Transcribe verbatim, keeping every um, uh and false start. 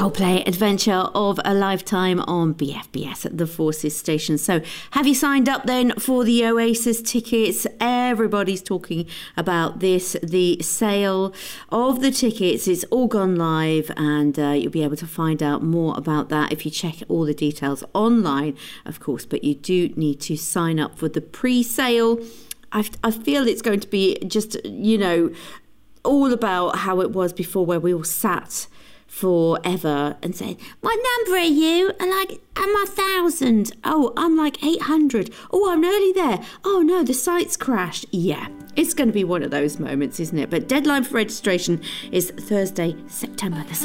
Coldplay Adventure of a Lifetime on B F B S at the Forces Station. So have you signed up then for the Oasis tickets? Everybody's talking about this. The sale of the tickets is all gone live, and uh, you'll be able to find out more about that if you check all the details online, of course. But you do need to sign up for the pre-sale. I, I feel it's going to be just, you know, all about how it was before, where we all sat forever and said, what number are you? And like, I'm a thousand. Oh, I'm like eight hundred. Oh, I'm nearly there. Oh no, the site's crashed. Yeah, it's going to be one of those moments, isn't it? But deadline for registration is Thursday, September the second.